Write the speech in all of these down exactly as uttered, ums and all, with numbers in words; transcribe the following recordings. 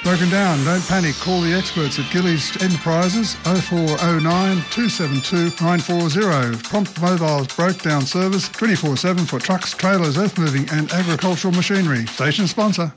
broken down. Don't panic. Call the experts at Gillies Enterprises oh four oh nine, two seven two, nine four zero. Prompt mobile breakdown service twenty-four seven for trucks, trailers, earth-moving and agricultural machinery. Station sponsor.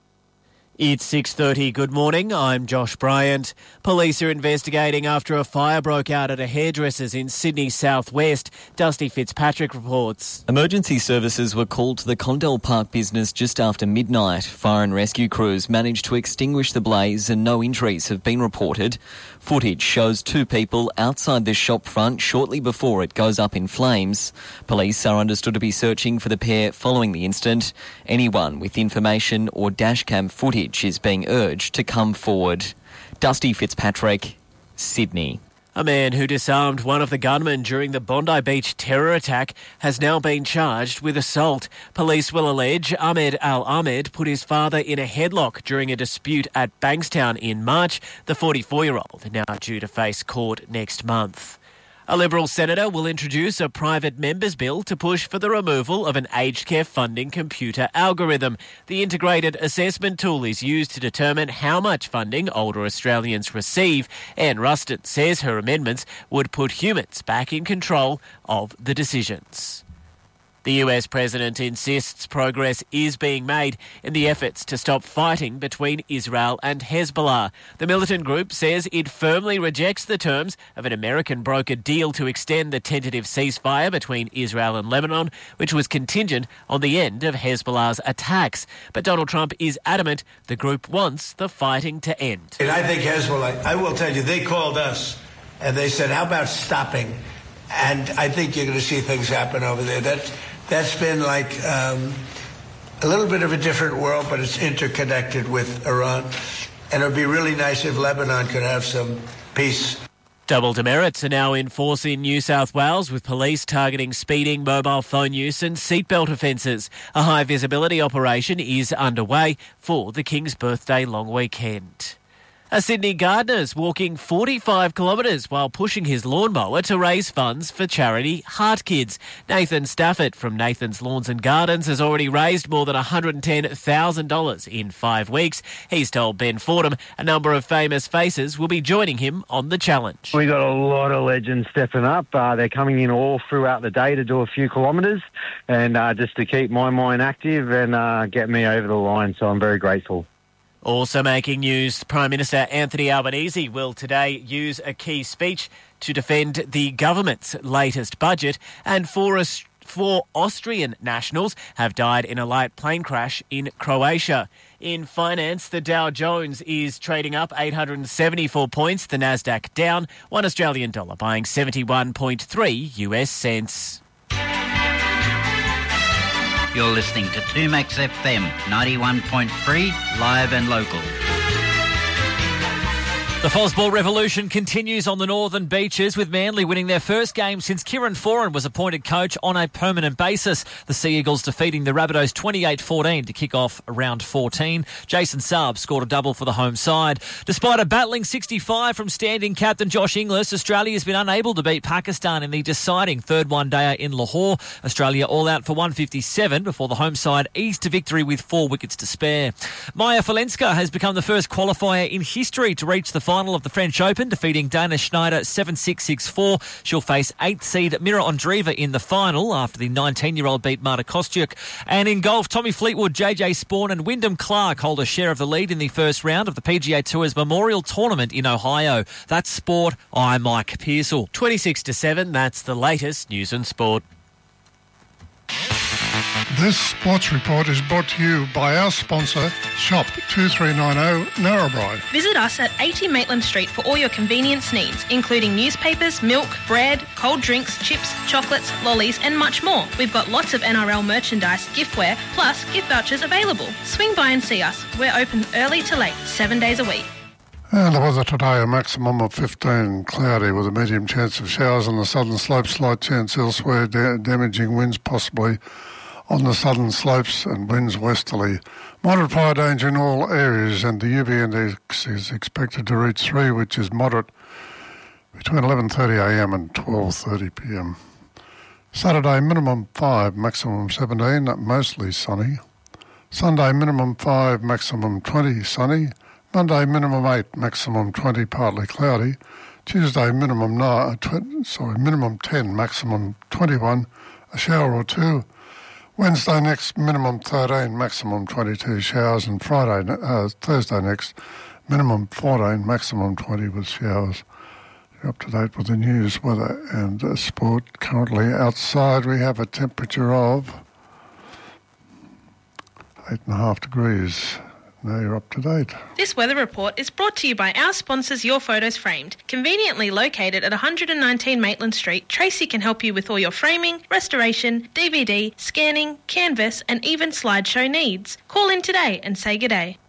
It's six thirty. Good morning. I'm Josh Bryant. Police are investigating after a fire broke out at a hairdresser's in Sydney southwest. Dusty Fitzpatrick reports. Emergency services were called to the Condell Park business just after midnight. Fire and rescue crews managed to extinguish the blaze and no injuries have been reported. Footage shows two people outside the shop front shortly before it goes up in flames. Police are understood to be searching for the pair following the incident. Anyone with information or dashcam footage is being urged to come forward. Dusty Fitzpatrick, Sydney. A man who disarmed one of the gunmen during the Bondi Beach terror attack has now been charged with assault. Police will allege Ahmed Al-Ahmed put his father in a headlock during a dispute at Bankstown in March. The forty-four-year-old now due to face court next month. A Liberal senator will introduce a private members' bill to push for the removal of an aged care funding computer algorithm. The integrated assessment tool is used to determine how much funding older Australians receive. Anne Ruston says her amendments would put humans back in control of the decisions. The U S president insists progress is being made in the efforts to stop fighting between Israel and Hezbollah. The militant group says it firmly rejects the terms of an American brokered deal to extend the tentative ceasefire between Israel and Lebanon, which was contingent on the end of Hezbollah's attacks. But Donald Trump is adamant the group wants the fighting to end. And I think Hezbollah, I will tell you, they called us and they said, how about stopping? And I think you're going to see things happen over there. That, that's been like um, a little bit of a different world, but it's interconnected with Iran. And it would be really nice if Lebanon could have some peace. Double demerits are now in force in New South Wales, with police targeting speeding, mobile phone use and seatbelt offences. A high visibility operation is underway for the King's Birthday long weekend. A Sydney gardener's walking forty-five kilometres while pushing his lawnmower to raise funds for charity Heart Kids. Nathan Stafford from Nathan's Lawns and Gardens has already raised more than one hundred ten thousand dollars in five weeks. He's told Ben Fordham a number of famous faces will be joining him on the challenge. We got a lot of legends stepping up. Uh, they're coming in all throughout the day to do a few kilometres and uh, just to keep my mind active and uh, get me over the line, so I'm very grateful. Also making news, Prime Minister Anthony Albanese will today use a key speech to defend the government's latest budget, and four, four Austrian nationals have died in a light plane crash in Croatia. In finance, the Dow Jones is trading up eight hundred seventy-four points, the Nasdaq down, one Australian dollar buying seventy-one point three U S cents. You're listening to two Max F M, ninety-one point three, live and local. The Fosball revolution continues on the northern beaches, with Manly winning their first game since Kieran Foran was appointed coach on a permanent basis. The Sea Eagles defeating the Rabbitohs twenty-eight fourteen to kick off round fourteen. Jason Saab scored a double for the home side. Despite a battling sixty-five from standing captain Josh Inglis, Australia has been unable to beat Pakistan in the deciding third one-dayer in Lahore. Australia all out for one fifty-seven before the home side eased to victory with four wickets to spare. Maya Falenska has become the first qualifier in history to reach the final of the French Open, defeating Dana Schneider seven six, six four. She'll face eighth seed Mira Andreeva in the final after the nineteen-year-old beat Marta Kostyuk. And in golf, Tommy Fleetwood, J J Spawn and Wyndham Clark hold a share of the lead in the first round of the P G A Tour's Memorial Tournament in Ohio. That's sport. I'm Mike Pearsall. twenty-six to seven, that's the latest news and sport. This sports report is brought to you by our sponsor, Shop two three nine zero Narrabri. Visit us at eighty Maitland Street for all your convenience needs, including newspapers, milk, bread, cold drinks, chips, chocolates, lollies and much more. We've got lots of N R L merchandise, giftware, plus gift vouchers available. Swing by and see us. We're open early to late, seven days a week. And the weather today, a maximum of fifteen, cloudy with a medium chance of showers on the southern slopes, slight chance elsewhere, da- damaging winds possibly on the southern slopes and winds westerly. Moderate fire danger in all areas, and the U V index is expected to reach three, which is moderate, between eleven thirty a m and twelve thirty p m. Saturday, minimum five, maximum seventeen, mostly sunny. Sunday, minimum five, maximum twenty, sunny. Monday, minimum eight, maximum twenty, partly cloudy. Tuesday, minimum nine, tw- sorry, minimum ten, maximum twenty-one, a shower or two. Wednesday next, minimum thirteen, maximum twenty-two showers, and Friday, uh, Thursday next, minimum fourteen, maximum twenty with showers. You're up to date with the news, weather and uh, sport. Currently outside we have a temperature of eight and a half degrees. Now you're up to date. This weather report is brought to you by our sponsors Your Photos Framed. Conveniently located at one nineteen Maitland Street, Tracy can help you with all your framing, restoration, D V D, scanning, canvas and even slideshow needs. Call in today and say good day.